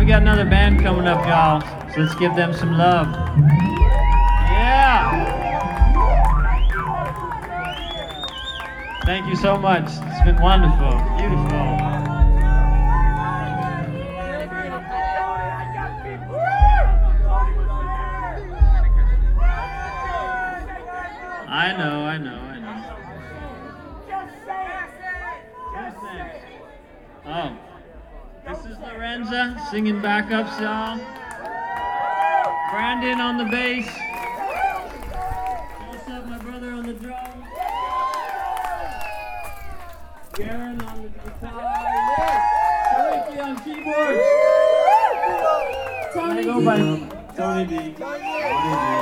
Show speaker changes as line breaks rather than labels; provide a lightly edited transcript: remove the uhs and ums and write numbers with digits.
we got another band coming up, y'all. So let's give them some love. Yeah! Thank you so much. It's been wonderful. Beautiful. I know. Oh, this is Lorenza singing backups, y'all. Brandon on the bass. What's up, my brother on the drums. Garen on the guitar. Yes. Ricky on keyboards. Tony. I go by Tony B.